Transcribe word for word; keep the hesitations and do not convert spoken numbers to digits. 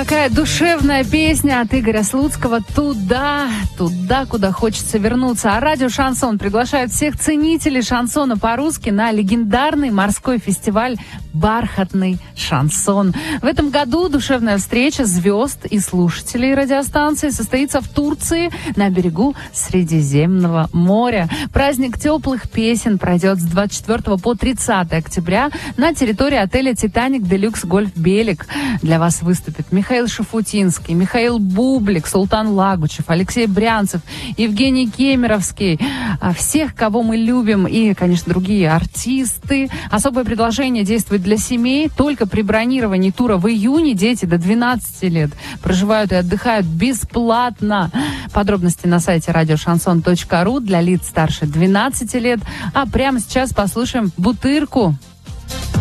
Такая душевная песня от Игоря Слуцкого «Туда, туда, куда хочется вернуться». А радио «Шансон» приглашает всех ценителей шансона по-русски на легендарный морской фестиваль «Бархатный шансон». В этом году душевная встреча звезд и слушателей радиостанции состоится в Турции на берегу Средиземного моря. Праздник теплых песен пройдет с двадцать четвёртого по тридцатое октября на территории отеля «Титаник Делюкс Гольф Белик». Для вас выступят Михаил Шафутинский, Михаил Бублик, Султан Лагучев, Алексей Брянцев, Евгений Кемеровский. Всех, кого мы любим, и, конечно, другие артисты. Особое предложение действует для семей. Только при бронировании тура в июне дети до двенадцати лет проживают и отдыхают бесплатно. Подробности на сайте радио шансон точка ру для лиц старше двенадцати лет. А прямо сейчас послушаем «Бутырку».